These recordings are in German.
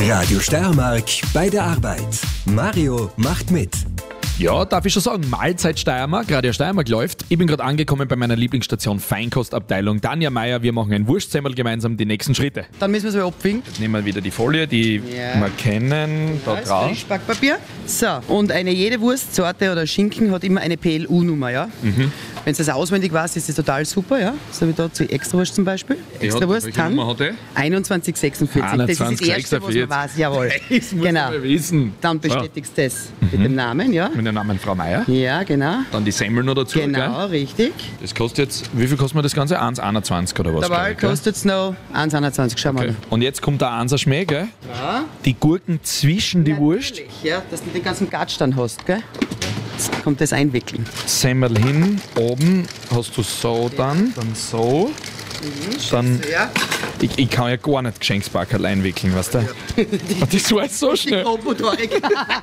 Radio Steiermark bei der Arbeit. Mario macht mit. Ja, darf ich schon sagen, Mahlzeit Steiermark, Radio Steiermark läuft. Ich bin gerade angekommen bei meiner Lieblingsstation Feinkostabteilung. Tanja Meier, wir machen ein Wurstsemmel gemeinsam, die nächsten Schritte. Dann müssen wir es abwiegen. Jetzt nehmen wir wieder die Folie, die wir kennen, da Das drauf. Frischbackpapier. So, und jede Wurstsorte oder Schinken hat immer eine PLU-Nummer, ja? Wenn du das auswendig weißt, ist das total super, ja? So wie da zu Extrawurst zum Beispiel. Extrawurst, welche Tann, Nummer hat die? 2146. Das ist das Erste, was man weiß, jawohl. Das muss Genau. man wissen. Dann bestätigst du das mit dem Namen, ja? Mit dem Namen Frau Meier. Ja, genau. Dann die Semmel noch dazu, Genau, gell? richtig. Das kostet jetzt, wie viel kostet mir das Ganze? 1,21 oder was? Dabei glaub ich, gell? kostet es noch 1,21. Schauen wir Okay. mal. Und jetzt kommt der 1er Schmäh, gell? Ja. Die Gurken zwischen die Wurst. Natürlich, ja, dass du den ganzen Gatsch dann hast, gell? Jetzt kommt das Einwickeln. Semmel hin, oben hast du so dann so. Dann, Ja. ich kann ja gar nicht Geschenkspackerl einwickeln, weißt du? Und das war jetzt so Die schnell. Grobmotorik.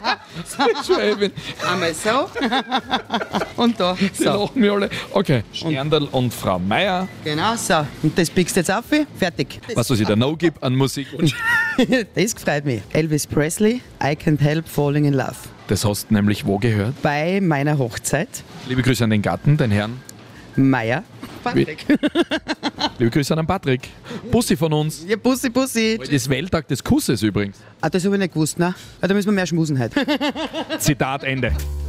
Einmal so. Und da. Die So. lachen mir alle. Okay, Sterndl und Frau Meier. Genau, so. Und das pickst du jetzt auf. Fertig. Was ich da noch gibt an Musik. Das gefreut mich. Elvis Presley, I Can't Help Falling in Love. Das hast du nämlich wo gehört? Bei meiner Hochzeit. Liebe Grüße an den Gatten, den Herrn. Meier. Patrick. Liebe Grüße an den Patrick. Bussi von uns. Ja, Bussi, Bussi. Heute ist Welttag des Kusses übrigens. Ah, das habe ich nicht gewusst, ne? Ah, da müssen wir mehr schmusen heute. Zitat Ende.